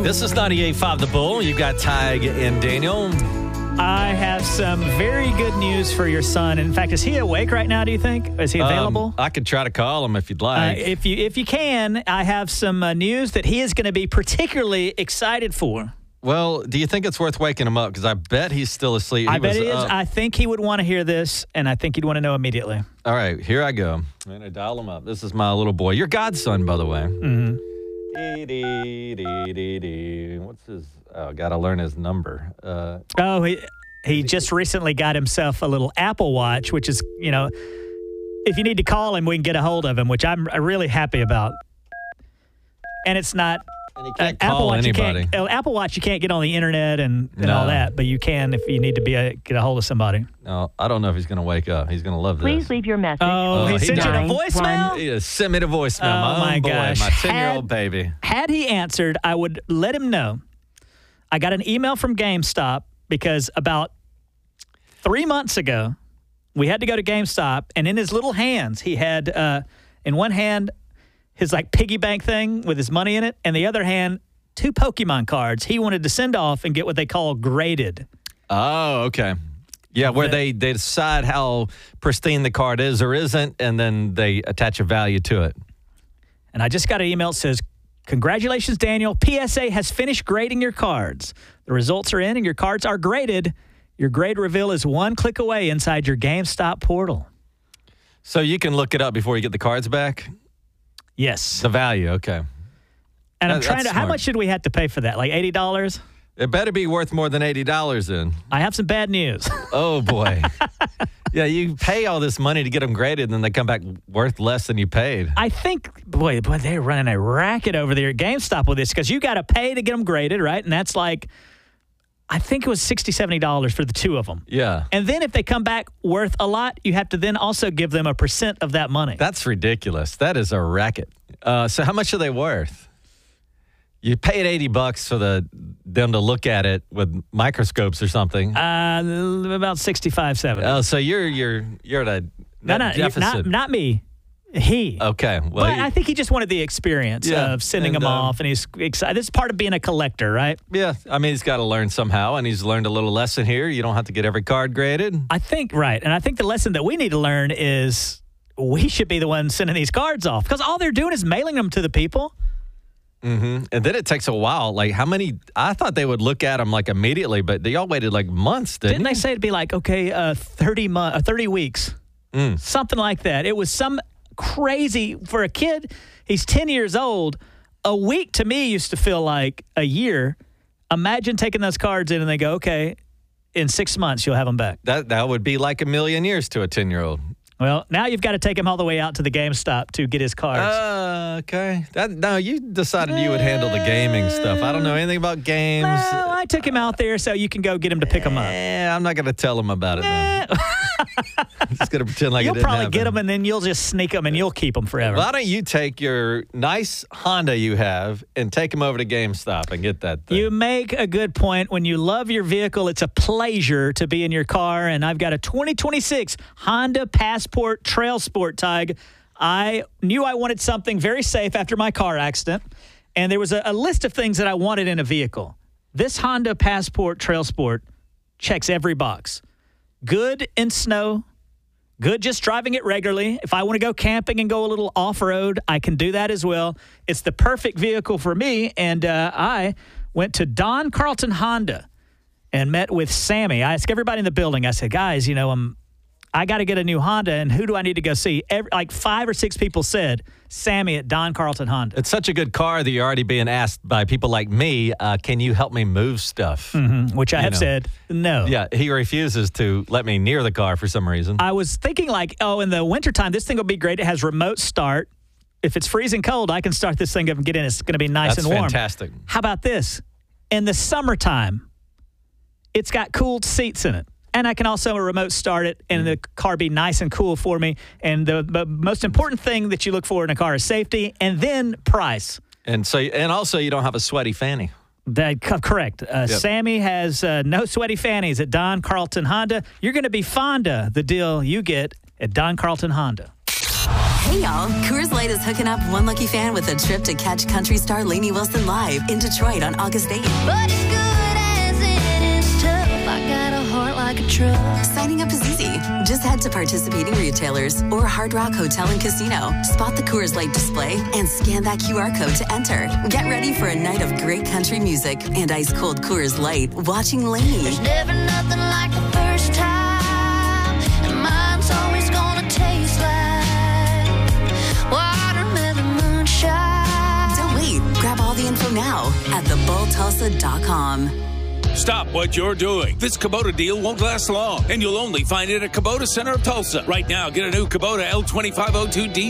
This is 98.5 The Bull. You got Tig and Daniel. I have some very good news for your son. In fact, is he awake right now, do you think? Is he available? I could try to call him if you'd like. If you can, I have some news that he is going to be particularly excited for. Well, do you think it's worth waking him up? Because I bet he's still asleep. I bet he is. I think he would want to hear this, and I think he'd want to know immediately. All right, here I go. I'm going to dial him up. This is my little boy. Your godson, by the way. Mm-hmm. What's his... Oh, got to learn his number. He just recently got himself a little Apple Watch, which is, if you need to call him, we can get a hold of him, which I'm really happy about. And it's not... And he can't call anybody. Apple Watch, you can't get on the internet and all that, but you can if you need to get a hold of somebody. No, I don't know if he's going to wake up. He's going to love this. Please leave your message. Oh, he sent you a voicemail? He sent me the voicemail. Oh, my gosh. My 10-year-old baby. Had he answered, I would let him know. I got an email from GameStop because about 3 months ago, we had to go to GameStop, and in his little hands, he had, in one hand, his piggy bank thing with his money in it, and the other hand, 2 Pokemon cards he wanted to send off and get what they call graded. Oh, okay. Yeah, where they decide how pristine the card is or isn't, and then they attach a value to it. And I just got an email that says, "Congratulations, Daniel. PSA has finished grading your cards. The results are in, and your cards are graded. Your grade reveal is 1 click away inside your GameStop portal." So you can look it up before you get the cards back? Yes. The value, okay. And I'm trying to, how much should we have to pay for that? Like $80? It better be worth more than $80 then. I have some bad news. Oh, boy. Yeah, you pay all this money to get them graded, and then they come back worth less than you paid. I think, boy, they're running a racket over there at GameStop with this because you got to pay to get them graded, right? And that's like, I think it was $60, $70 for the 2 of them. Yeah. And then if they come back worth a lot, you have to then also give them a % of that money. That's ridiculous. That is a racket. So how much are they worth? You paid $80 for them to look at it with microscopes or something. About 65, 70. Oh, so you're at a deficit. Not me. He. Okay. Well, but I think he just wanted the experience of sending them off, and he's excited. This is part of being a collector, right? Yeah. I mean, he's got to learn somehow, and he's learned a little lesson here. You don't have to get every card graded. I think, right. And I think the lesson that we need to learn is we should be the ones sending these cards off because all they're doing is mailing them to the people. Mm-hmm. And then it takes a while. Like how many? I thought they would look at them immediately, but they all waited months, didn't they say it'd be 30 weeks, something like that. It was some crazy for a kid. He's 10 years old. A week to me used to feel like a year. Imagine taking those cards in and they go, okay, in 6 months you'll have them back. That would be like a million years to a 10-year-old. Well, now you've got to take him all the way out to the GameStop to get his cards. Okay. No, you decided you would handle the gaming stuff. I don't know anything about games. No, I took him out there so you can go get him to pick them up. I'm not going to tell him about it, though. I'm just going to pretend like you'll it didn't probably happen. get them, and then you'll just sneak them, and you'll keep them forever. Why don't you take your nice Honda you have and take them over to GameStop and get that thing? You make a good point. When you love your vehicle, it's a pleasure to be in your car, and I've got a 2026 Honda Passport Trail Sport, Tig. I knew I wanted something very safe after my car accident, and there was a list of things that I wanted in a vehicle. This Honda Passport Trail Sport checks every box. Good in snow, good just driving it regularly. If I want to go camping and go a little off-road, I can do that as well. It's the perfect vehicle for me, and I went to Don Carlton Honda and met with Sammy. I asked everybody in the building, I said, guys, I got to get a new Honda, and who do I need to go see? 5 or 6 people said Sammy at Don Carlton Honda. It's such a good car that you're already being asked by people like me, can you help me move stuff? Mm-hmm, which I have said no. Yeah, he refuses to let me near the car for some reason. I was thinking in the wintertime, this thing will be great. It has remote start. If it's freezing cold, I can start this thing up and get in. It's going to be nice and warm. That's fantastic. How about this? In the summertime, it's got cooled seats in it. And I can also remote start it and the car be nice and cool for me. And the most important thing that you look for in a car is safety and then price. And also you don't have a sweaty fanny. Correct. Yep. Sammy has no sweaty fannies at Don Carlton Honda. You're going to be Fonda, the deal you get at Don Carlton Honda. Hey, y'all. Coors Light is hooking up one lucky fan with a trip to catch country star Lainey Wilson live in Detroit on August 8th. But as good as it is tough, I got a heart like a truck. Signing up is easy. Just head to participating retailers or Hard Rock Hotel and Casino. Spot the Coors Light display and scan that QR code to enter. Get ready for a night of great country music and ice-cold Coors Light watching Lainey. There's never nothing like the first time, and mine's always gonna taste like watermelon moonshine. Don't wait. Grab all the info now at thebulbtulsa.com. Stop what you're doing. This Kubota deal won't last long, and you'll only find it at Kubota Center of Tulsa. Right now, get a new Kubota L2502D